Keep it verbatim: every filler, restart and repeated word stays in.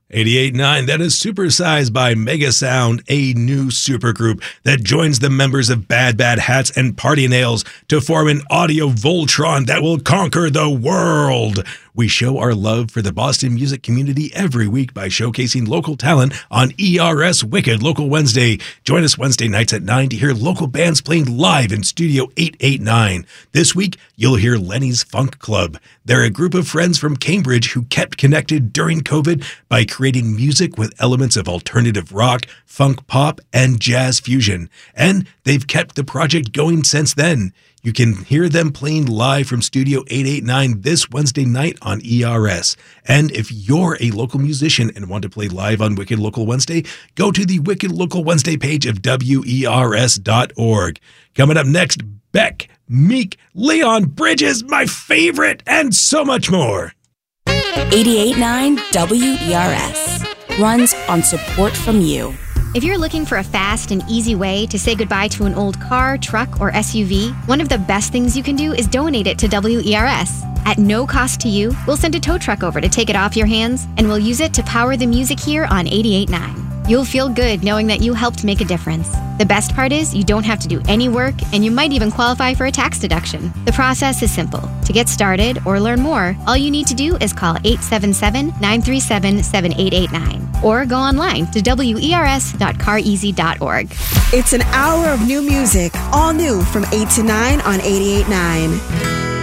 eighty-eight point nine, that is Supersized by Mega Sound, a new supergroup that joins the members of Bad Bad Hats and Party Nails to form an audio Voltron that will conquer the world. We show our love for the Boston music community every week by showcasing local talent on E R S Wicked Local Wednesday. Join us Wednesday nights at nine to hear local bands playing live in Studio eight eighty-nine. This week, you'll hear Lenny's Funk Club. They're a group of friends from Cambridge who kept connected during COVID by creating music with elements of alternative rock, funk pop, and jazz fusion. And they've kept the project going since then. You can hear them playing live from Studio eight eighty-nine this Wednesday night on E R S. And if you're a local musician and want to play live on Wicked Local Wednesday, go to the Wicked Local Wednesday page of W E R S dot org. Coming up next, Beck, Meek, Leon Bridges, my favorite, and so much more. eighty-eight point nine W E R S runs on support from you. If you're looking for a fast and easy way to say goodbye to an old car, truck, or S U V, one of the best things you can do is donate it to W E R S. At no cost to you, we'll send a tow truck over to take it off your hands, and we'll use it to power the music here on eighty-eight point nine. You'll feel good knowing that you helped make a difference. The best part is you don't have to do any work, and you might even qualify for a tax deduction. The process is simple. To get started or learn more, all you need to do is call eight seven seven, nine three seven, seven eight eight nine or go online to W E R S dot car easy dot org. It's an hour of new music, all new from eight to nine on eighty-eight point nine.